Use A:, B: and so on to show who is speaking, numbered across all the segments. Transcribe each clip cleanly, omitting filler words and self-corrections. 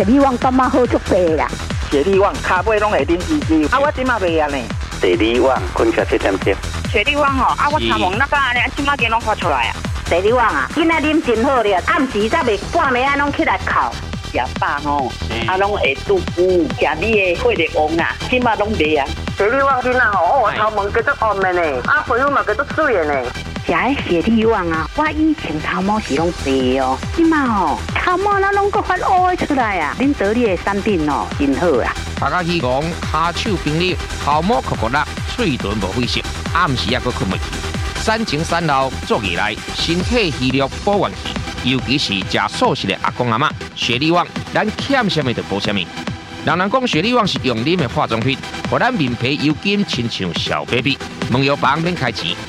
A: 血力旺感觉好足济啦。
B: 血力旺骹尾拢会啉滋滋，啊，我即马袂安尼。
C: 血力旺困起7点钟。
D: 血力旺吼，啊，我参望那个安尼，即马间拢发出来啊。
A: 血力旺啊，今仔啉真好咧，暗时才袂半暝啊拢起来哭。
D: 食饱吼，啊，拢会肚腹，食你的血力旺啊，即马拢袂啊。
B: 血力旺囡仔吼，我头毛叫做红的呢，啊，皮肤嘛叫做水的呢。
A: 食迄血力旺啊，我以前头毛是拢白哦，即马吼头毛那拢个发乌出来啊！恁得你的产品哦，真好啊！
E: 大家希望下手冰利，头毛酷酷辣，嘴唇无灰色，暗时也阁困袂去。3前3后做起来，身体虚弱保元气，尤其是食素食的阿公阿嬷，血力旺，咱欠什么就补什么。人讲血力旺是用啉的化妆品，互咱面皮油金亲像小 baby。问药房免开钱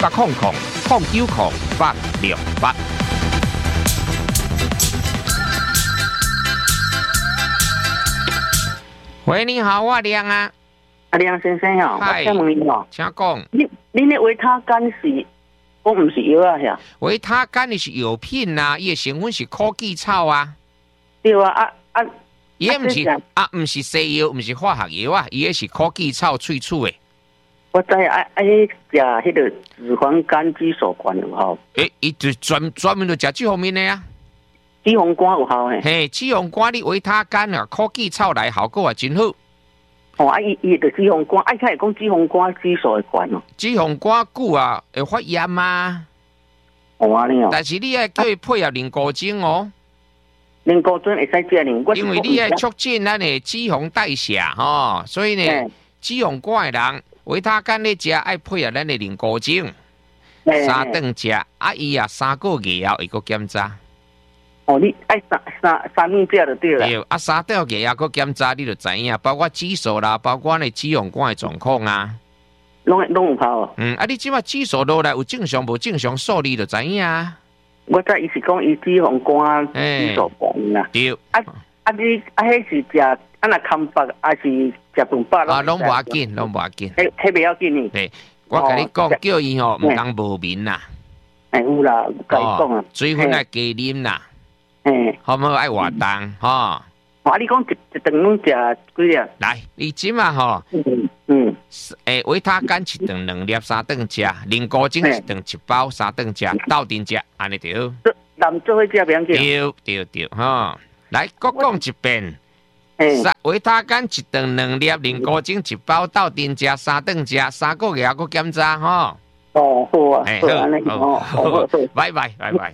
E: ，0800090868。喂，你好，我亮啊。
B: 梁先生哦，我请问你哦，
E: 请讲。
B: 恁的维他甘是，我唔是药啊，是
E: 维他甘的是药品呐，伊的成分是枸杞草啊。
B: 对啊，
E: 伊唔是唔是西药，唔是化学药啊，伊个是枸杞草萃取的。
B: 我知食迄个脂肪肝肌手管有效。
E: 伊就专门就食这方面的啊。
B: 脂肪肝有效嘿。
E: 嘿，脂肪肝你维他甘啊，枸杞草来效果也真好。
B: 哦，伊就脂肪肝，才会讲脂肪肝肌手会管哦。
E: 脂肪肝久啊，会发炎啊。
B: 哦，安尼哦。
E: 但是你要叫伊配合磷固醇哦。
B: 磷固醇会使食磷，
E: 因为你要促进咱的脂肪代谢吼，所以呢，脂肪肝的人维他甘你食爱配合咱的磷固醇。3顿食，啊伊啊3个月后会个检查。
B: 哦，你爱三顿食就对了。
E: 对，啊3个月后个检查，你就知影，包括指数啦，包括你脂肪肝的状况啊。
B: 拢有效哦。
E: 啊你即马指数落来有正常无正常数字就知影啊。
B: 我知伊是讲伊脂肪肝肌手管啦。
E: 对。
B: 你迄是食啊那康巴，还是食顿饱咯？
E: 拢无要紧，拢无要紧。
B: 迄袂要紧呢。
E: 对，我甲你讲，叫伊吼毋当无眠啦。
B: 有啦，甲伊讲啊。
E: 水分爱加啉啦。好唔好爱活动吼？
B: 你讲一顿拢食几粒？
E: 来，你即马吼，维他甘一顿2粒，3顿食；磷固醇一顿1包，3顿食，斗阵食，安尼对。
B: 男做伙食袂要紧。
E: 对吼，来，各讲一遍。维他甘一顿2粒，磷固醇1包，斗阵食，3顿食，3个月后检查吼。
B: 哦，好啊，
E: 好，
B: 安尼好，
E: 拜拜。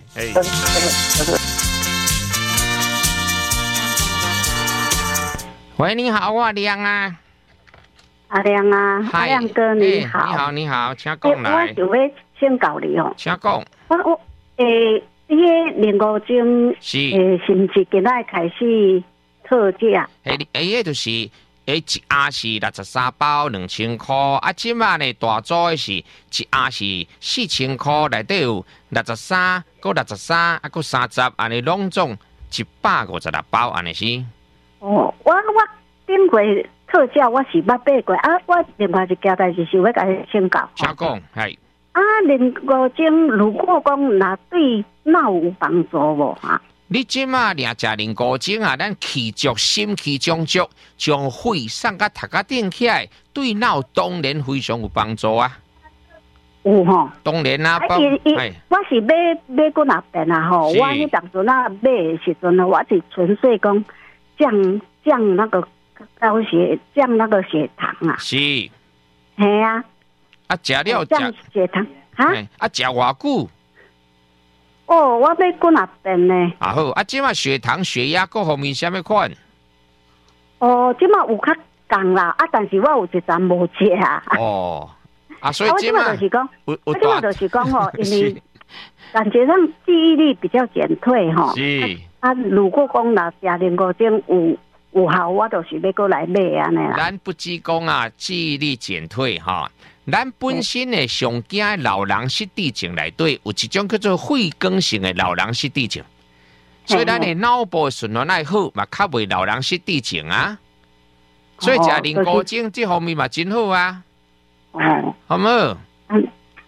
E: 喂，你好，我亮啊。
A: 阿亮啊，阿亮哥你好。
E: 你好，请讲来。
A: 我想要请教你哦。
E: 请讲。
A: 你个磷固醇是毋是今仔开始特价？
E: 迄就是一盒是63包2000块，啊，即马呢大组的是一盒是4000块，内底有63、搁63，啊，搁30，安尼拢总156包，安尼是。
A: 哦，我顶过特价，我是捌买过啊。我另外一件代志是要甲你请教。
E: 请讲，系。
A: 啊，磷固醇如果讲若对脑有帮助无哈？
E: 你即马俩食磷固醇啊，咱气足心气中足，将血送甲头壳顶起来，对脑当然非常有帮助啊。
A: 有吼，
E: 当然啊，
A: 我是买过那边啊吼，我迄当阵啊买的时阵呢，我是纯粹讲降那个降那个血糖啊。
E: 是。
A: 系啊。
E: 啊，食了
A: 降血糖哈？
E: 啊，食偌久？
A: 哦，我买过那边呢。
E: 啊好，啊，即马血糖、血压各方面什么款？
A: 哦，即马有较降啦，啊，但是我有一阵无食啊。
E: 哦，啊，所以即马
A: 就是讲，我即马就是讲吼，因为感觉上记忆力比较减退吼。
E: 是。
A: 啊，如果讲若食磷固醇有效，我就是要过来买安尼啦。
E: 咱不只讲啊，记忆力减退哈。咱本身的常见的老人失智症内底有一种叫做血管性的老人失智症，所以咱的脑部循环爱好，嘛较袂老人失智症啊。所以食磷固醇这方面嘛真好啊。好冇？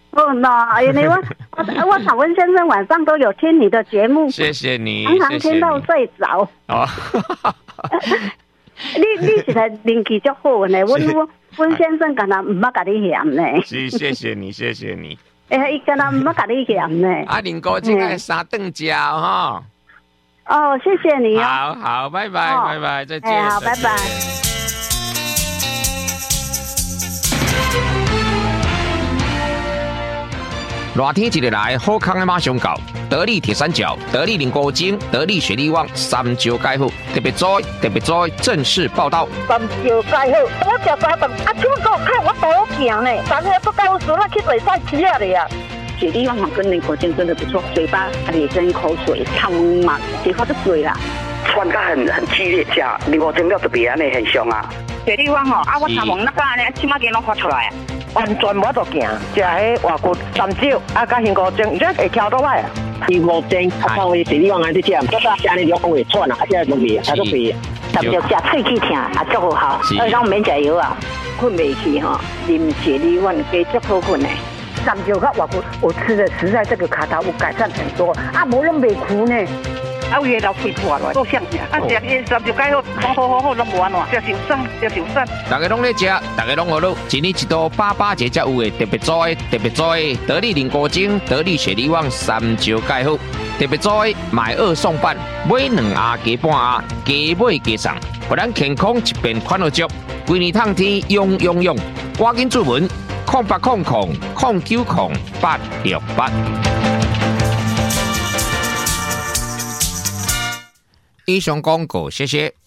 A: 哦，那因为我曹文先生晚上都有听你的节目，
E: 谢谢你，
A: 常常听到睡着。
E: 哦，
A: 你实在人气足好呢，温先生敢若唔捌甲你嫌呢。
E: 是，谢谢你，谢谢你。
A: 伊敢若唔捌甲你嫌呢。
E: 啊，林哥，这个三顿食哈。
A: 哦，谢谢你哦。
E: 好，拜拜，拜拜，再见。
A: 好，拜拜。
E: 热天一日来，好康的马上到。得力铁三角、得力菱果精、得力雪力旺3招解好，特别在正式报道。
F: 3招解好，我食早顿，啊，怎么给我看我多行呢？昨天不告诉我去做菜吃了呀。
D: 雪力旺跟菱果精真的不错，嘴巴咧生口水，汤嘛，结果就水啦。
C: 酸感很激烈，吃菱果精了特别安尼很凶啊。
D: 雪力旺啊，我头毛那个安尼，起码给拢发出来啊。
F: 完全无得行，食迄外骨3招，甲杏果精，这会翘倒来啊。
G: 菱果精，靠伊雪力旺安尼食，这个家里就会喘啊，这容易，它都肥。
F: 3招食喙齿疼，啊足好，咱免食药啊，
D: 困袂去哈，啉雪力旺加足好困的。
F: 3招甲外骨，我吃的实在这个卡头有改善很多，啊，无拢袂苦呢。
D: 啊，有老肺破了，都像啊，食伊3招解好，好，拢无安怎，就受伤。
E: 大家拢咧食，大家拢好乐，一年一度88节才有的特别做的得力菱果精、得力雪力旺3招解好，特别做的买2送半，买2盒加半盒，加买加送，互咱健康一边款好足，规年通天用，赶紧注文0800090868。以上广告，谢谢。